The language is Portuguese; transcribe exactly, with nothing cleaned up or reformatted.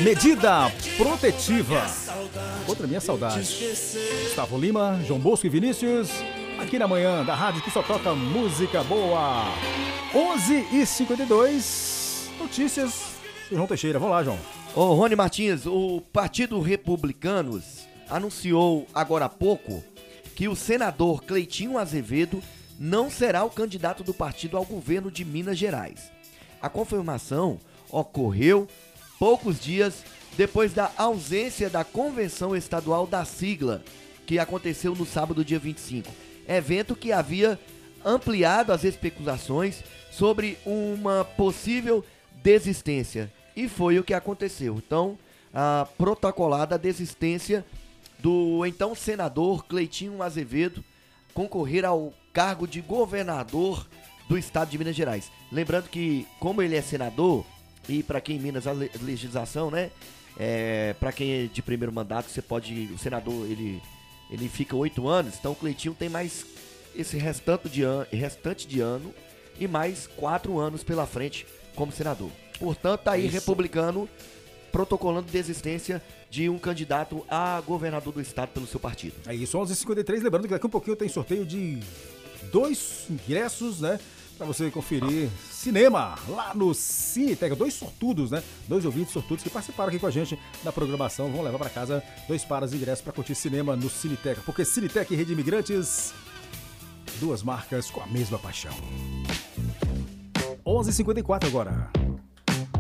Medida protetiva. Outra minha saudade. Gustavo Lima, João Bosco e Vinícius. Aqui na manhã da rádio que só toca música boa. onze e cinquenta e dois. Notícias do João Teixeira. Vamos lá, João. Ô, Rony Martins, o Partido Republicanos anunciou agora há pouco que o senador Cleitinho Azevedo não será o candidato do partido ao governo de Minas Gerais. A confirmação ocorreu poucos dias depois da ausência da convenção estadual da sigla, que aconteceu no sábado, dia vinte e cinco. Evento que havia ampliado as especulações sobre uma possível desistência. E foi o que aconteceu. Então, a protocolada desistência do então senador Cleitinho Azevedo concorrer ao cargo de governador do estado de Minas Gerais. Lembrando que, como ele é senador, e para quem em Minas a legislação, né, é, para quem é de primeiro mandato, você pode, o senador, ele, ele fica oito anos, então o Cleitinho tem mais esse restante de, an, restante de ano e mais quatro anos pela frente como senador. Portanto, tá aí Isso. republicano protocolando desistência de um candidato a governador do estado pelo seu partido. É isso, onze e cinquenta e três, lembrando que daqui a um pouquinho tem sorteio de dois ingressos, né, para você conferir cinema lá no Ciniteca. Dois sortudos, né, dois ouvintes sortudos que participaram aqui com a gente da programação, vão levar para casa dois pares de ingressos para curtir cinema no Ciniteca, porque Ciniteca e Rede Imigrantes, duas marcas com a mesma paixão. onze e cinquenta e quatro agora.